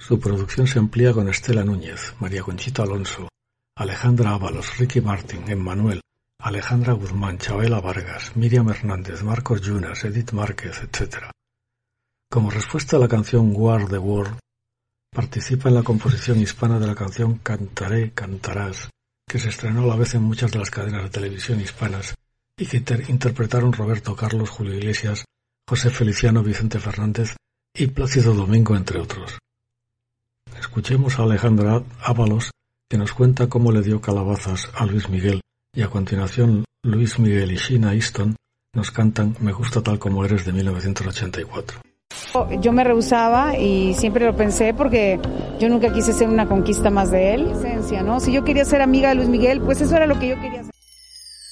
Su producción se amplía con Estela Núñez, María Conchita Alonso, Alejandra Ábalos, Ricky Martin, Emmanuel, Alejandra Guzmán, Chabela Vargas, Miriam Hernández, Marcos Yunas, Edith Márquez, etc. Como respuesta a la canción War the World, participa en la composición hispana de la canción Cantaré, Cantarás, que se estrenó a la vez en muchas de las cadenas de televisión hispanas y que interpretaron Roberto Carlos, Julio Iglesias, José Feliciano, Vicente Fernández y Plácido Domingo, entre otros. Escuchemos a Alejandra Ábalos, que nos cuenta cómo le dio calabazas a Luis Miguel, y a continuación Luis Miguel y Sheena Easton nos cantan Me gusta tal como eres de 1984. Yo me rehusaba y siempre lo pensé porque yo nunca quise ser una conquista más de él. Esencia, ¿no? Si yo quería ser amiga de Luis Miguel, pues eso era lo que yo quería hacer.